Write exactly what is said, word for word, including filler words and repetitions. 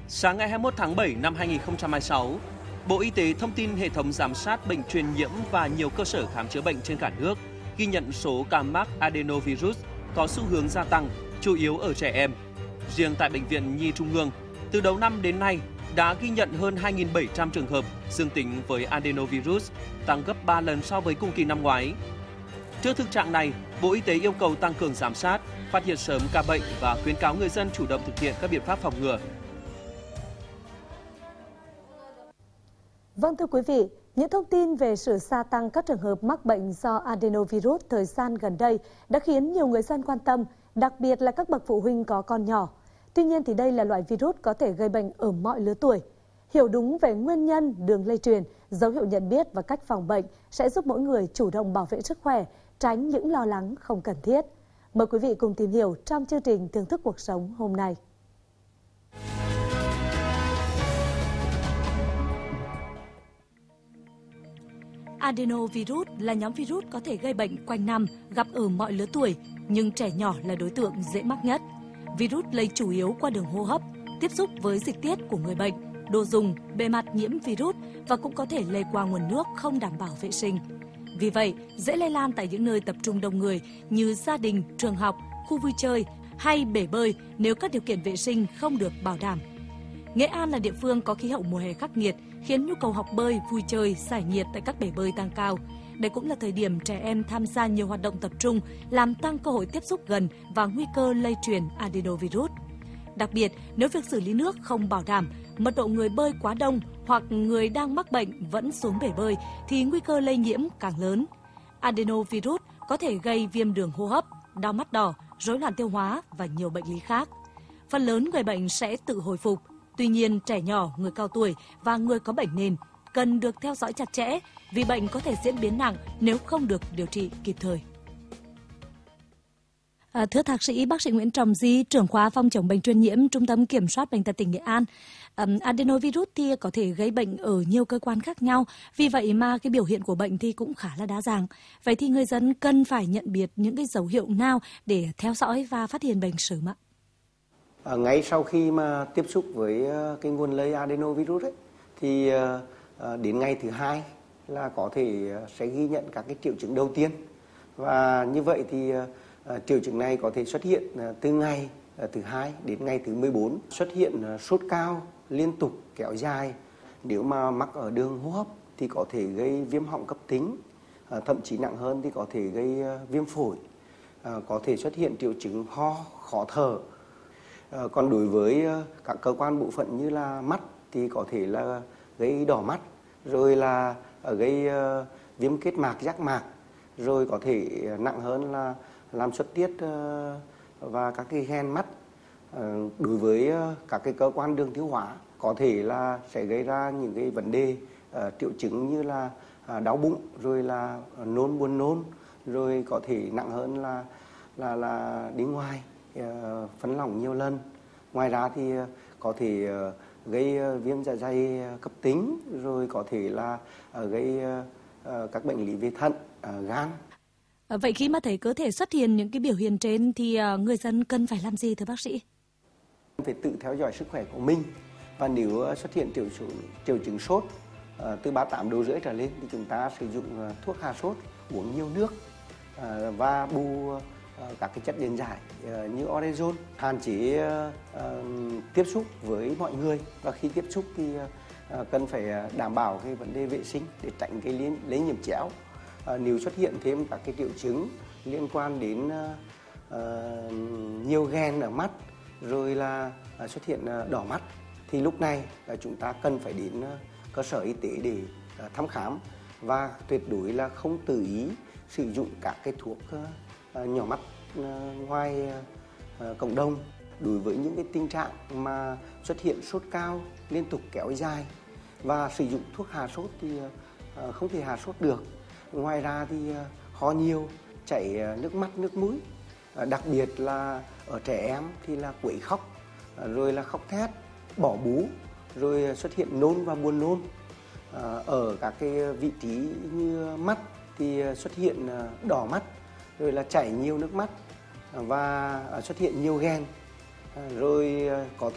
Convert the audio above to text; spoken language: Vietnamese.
Sáng ngày hai mươi mốt tháng bảy năm hai nghìn không trăm hai mươi sáu, Bộ Y tế thông tin hệ thống giám sát bệnh truyền nhiễm và nhiều cơ sở khám chữa bệnh trên cả nước ghi nhận số ca mắc adenovirus có xu hướng gia tăng, chủ yếu ở trẻ em. Riêng tại Bệnh viện Nhi Trung ương, từ đầu năm đến nay đã ghi nhận hơn hai nghìn bảy trăm trường hợp dương tính với adenovirus, tăng gấp ba lần so với cùng kỳ năm ngoái. Trước thực trạng này, Bộ Y tế yêu cầu tăng cường giám sát, phát hiện sớm ca bệnh và khuyến cáo người dân chủ động thực hiện các biện pháp phòng ngừa. Vâng thưa quý vị, những thông tin về sự gia tăng các trường hợp mắc bệnh do adenovirus thời gian gần đây đã khiến nhiều người dân quan tâm, đặc biệt là các bậc phụ huynh có con nhỏ. Tuy nhiên thì đây là loại virus có thể gây bệnh ở mọi lứa tuổi. Hiểu đúng về nguyên nhân, đường lây truyền, dấu hiệu nhận biết và cách phòng bệnh sẽ giúp mỗi người chủ động bảo vệ sức khỏe, tránh những lo lắng không cần thiết. Mời quý vị cùng tìm hiểu trong chương trình Thưởng thức cuộc sống hôm nay. Adenovirus là nhóm virus có thể gây bệnh quanh năm, gặp ở mọi lứa tuổi, nhưng trẻ nhỏ là đối tượng dễ mắc nhất. Virus lây chủ yếu qua đường hô hấp, tiếp xúc với dịch tiết của người bệnh, đồ dùng, bề mặt nhiễm virus và cũng có thể lây qua nguồn nước không đảm bảo vệ sinh. Vì vậy, dễ lây lan tại những nơi tập trung đông người như gia đình, trường học, khu vui chơi hay bể bơi nếu các điều kiện vệ sinh không được bảo đảm. Nghệ An là địa phương có khí hậu mùa hè khắc nghiệt, khiến nhu cầu học bơi, vui chơi, giải nhiệt tại các bể bơi tăng cao. Đây cũng là thời điểm trẻ em tham gia nhiều hoạt động tập trung, làm tăng cơ hội tiếp xúc gần và nguy cơ lây truyền adenovirus. Đặc biệt, nếu việc xử lý nước không bảo đảm, mật độ người bơi quá đông hoặc người đang mắc bệnh vẫn xuống bể bơi thì nguy cơ lây nhiễm càng lớn. Adenovirus có thể gây viêm đường hô hấp, đau mắt đỏ, rối loạn tiêu hóa và nhiều bệnh lý khác. Phần lớn người bệnh sẽ tự hồi phục. Tuy nhiên, trẻ nhỏ, người cao tuổi và người có bệnh nền cần được theo dõi chặt chẽ vì bệnh có thể diễn biến nặng nếu không được điều trị kịp thời. À, thưa Thạc sĩ, bác sĩ Nguyễn Trọng Di, trưởng khoa phòng chống bệnh truyền nhiễm, Trung tâm Kiểm soát Bệnh tật tỉnh Nghệ An. Um, adenovirus thì có thể gây bệnh ở nhiều cơ quan khác nhau, vì vậy mà cái biểu hiện của bệnh thì cũng khá là đa dạng. Vậy thì người dân cần phải nhận biết những cái dấu hiệu nào để theo dõi và phát hiện bệnh sớm ạ? À, ngay sau khi mà tiếp xúc với uh, cái nguồn lây adenovirus ấy, thì uh, uh, đến ngày thứ hai là có thể uh, sẽ ghi nhận các cái triệu chứng đầu tiên. Và như vậy thì uh, uh, triệu chứng này có thể xuất hiện uh, từ ngày uh, thứ hai đến ngày thứ mười bốn. Xuất hiện uh, sốt cao, liên tục, kéo dài. Nếu mà mắc ở đường hô hấp thì có thể gây viêm họng cấp tính, uh, thậm chí nặng hơn thì có thể gây uh, viêm phổi. Uh, có thể xuất hiện triệu chứng ho, khó thở. À, còn đối với uh, các cơ quan bộ phận như là mắt thì có thể là gây đỏ mắt, rồi là uh, gây uh, viêm kết mạc, giác mạc, rồi có thể uh, nặng hơn là làm xuất tiết uh, và các cái hen mắt. Uh, đối với uh, các cái cơ quan đường tiêu hóa có thể là sẽ gây ra những cái vấn đề uh, triệu chứng như là uh, đau bụng, rồi là uh, nôn, buồn nôn, rồi có thể nặng hơn là là là đi ngoài, phân lỏng nhiều lần. Ngoài ra thì có thể gây viêm dạ dày cấp tính, rồi có thể là gây các bệnh lý về thận, gan. Vậy khi mà thấy cơ thể xuất hiện những cái biểu hiện trên thì người dân cần phải làm gì thưa bác sĩ? Phải tự theo dõi sức khỏe của mình, và nếu xuất hiện triệu chứng triệu chứng sốt từ ba mươi tám độ rưỡi trở lên thì chúng ta sử dụng thuốc hạ sốt, uống nhiều nước và bù các cái chất điện giải như orezon, hạn chế uh, tiếp xúc với mọi người, và khi tiếp xúc thì uh, cần phải đảm bảo cái vấn đề vệ sinh để tránh cái lây, lây nhiễm chéo. Uh, nếu xuất hiện thêm các cái triệu chứng liên quan đến uh, uh, nhiều ghen ở mắt, rồi là uh, xuất hiện uh, đỏ mắt, thì lúc này uh, chúng ta cần phải đến uh, cơ sở y tế để uh, thăm khám, và tuyệt đối là không tự ý sử dụng các cái thuốc uh, nhỏ mắt uh, ngoài uh, cộng đồng. Đối với những cái tình trạng mà xuất hiện sốt cao liên tục kéo dài và sử dụng thuốc hạ sốt thì uh, không thể hạ sốt được. Ngoài ra thì uh, ho nhiều, chảy uh, nước mắt, nước mũi, uh, đặc biệt là ở trẻ em thì là quấy khóc, uh, rồi là khóc thét, bỏ bú, rồi xuất hiện nôn và buồn nôn. Uh, ở các cái vị trí như mắt thì xuất hiện uh, đỏ mắt, rồi là chảy nhiều nước mắt và xuất hiện nhiều ghen, rồi có